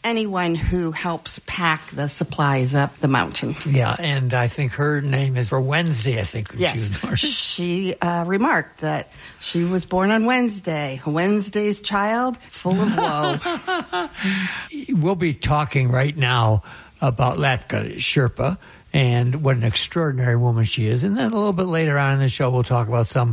anyone who helps pack the supplies up the mountain. Yeah, and I think her name is for Wednesday, I think. Yes, she remarked that she was born on Wednesday, Wednesday's child, full of woe. We'll be talking right now about Lapka Sherpa and what an extraordinary woman she is. And then a little bit later on in the show, we'll talk about some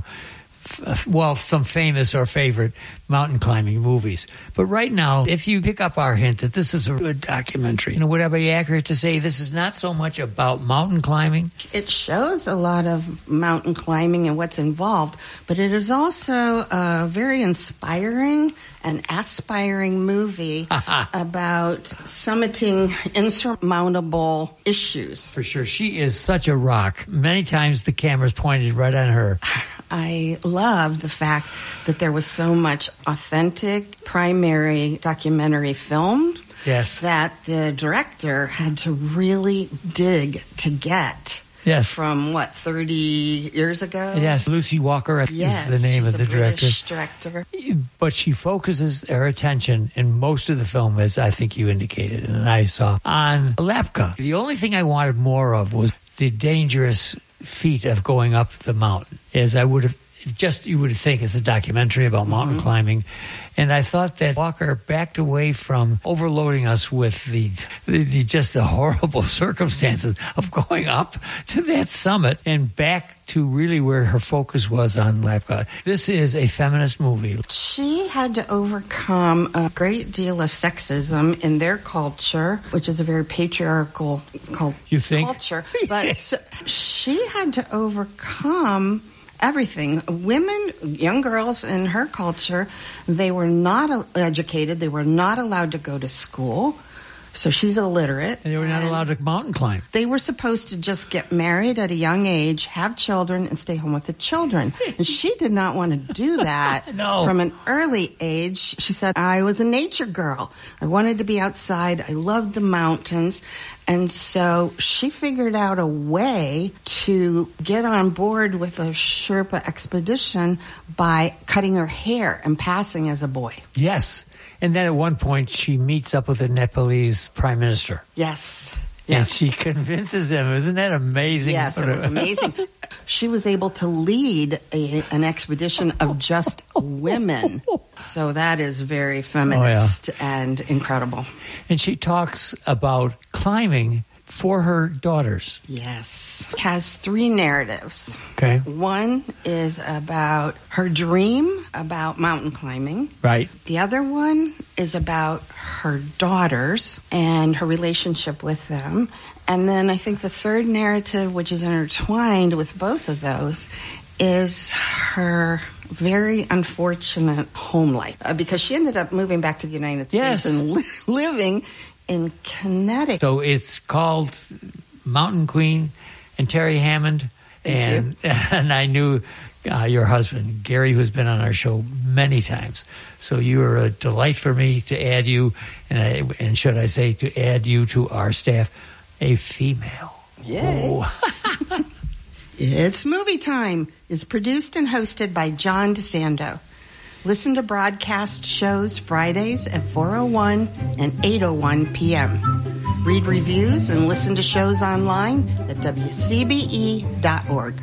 famous or favorite mountain climbing movies. But right now, if you pick up our hint that this is a good documentary, would I be accurate to say this is not so much about mountain climbing? It shows a lot of mountain climbing and what's involved, but it is also a very inspiring and aspiring movie about summiting insurmountable issues. For sure. She is such a rock. Many times the camera's pointed right on her. I love the fact that there was so much authentic primary documentary filmed. Yes. That the director had to really dig to get. Yes. From 30 years ago? Yes, Lucy Walker is the name of the British director. But she focuses her attention in most of the film, as I think you indicated, and I saw, on Lapka. The only thing I wanted more of was the dangerous feat of going up the mountain, as you would think it's a documentary about mountain climbing. And I thought that Walker backed away from overloading us with the horrible circumstances of going up to that summit and back to really where her focus was on Lapka. This is a feminist movie. She had to overcome a great deal of sexism in their culture, which is a very patriarchal culture. But she had to overcome everything. Women, young girls in her culture, they were not educated. They were not allowed to go to school. So she's illiterate. And they were not allowed to mountain climb. They were supposed to just get married at a young age, have children, and stay home with the children. And she did not want to do that. No. From an early age. She said, I was a nature girl. I wanted to be outside. I loved the mountains. And so she figured out a way to get on board with a Sherpa expedition by cutting her hair and passing as a boy. Yes. And then at one point, she meets up with the Nepalese prime minister. Yes. And she convinces him. Isn't that amazing? Yes, it was amazing. She was able to lead an expedition of just women. So that is very feminist and incredible. And she talks about climbing for her daughters. Yes. It has 3 narratives. Okay. One is about her dream about mountain climbing. Right. The other one is about her daughters and her relationship with them. And then I think the third narrative, which is intertwined with both of those, is her very unfortunate home life. Because she ended up moving back to the United States and living in Connecticut. So it's called Mountain Queen and Terry Hammond. Thank you. And I knew your husband, Gary, who's been on our show many times. So you are a delight for me to add you, and should I say to add you to our staff, a female. Yay. Oh. It's Movie Time is produced and hosted by John DeSando. Listen to broadcast shows Fridays at 4:01 and 8:01 p.m. Read reviews and listen to shows online at WCBE.org.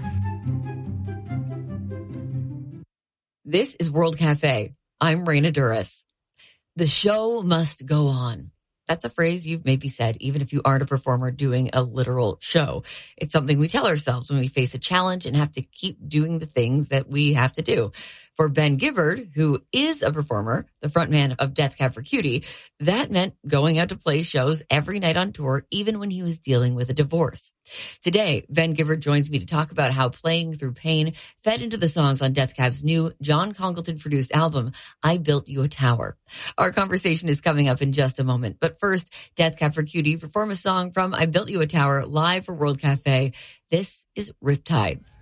This is World Cafe. I'm Raina Duras. The show must go on. That's a phrase you've maybe said, even if you aren't a performer doing a literal show. It's something we tell ourselves when we face a challenge and have to keep doing the things that we have to do. For Ben Gibbard, who is a performer, the frontman of Death Cab for Cutie, that meant going out to play shows every night on tour, even when he was dealing with a divorce. Today, Ben Gibbard joins me to talk about how playing through pain fed into the songs on Death Cab's new John Congleton-produced album, I Built You a Tower. Our conversation is coming up in just a moment. But first, Death Cab for Cutie perform a song from I Built You a Tower live for World Cafe. This is Riptides.